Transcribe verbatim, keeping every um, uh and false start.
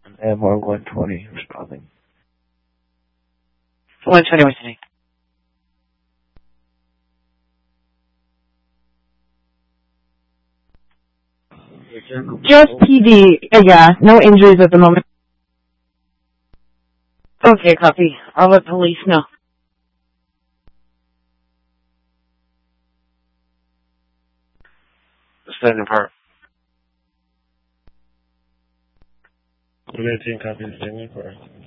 M R one twenty responding. one twenty, one twenty. Just P D. Uh, yeah, no injuries at the moment. Okay, copy. I'll let police know. Standing part. one eighteen, copy. Standing part.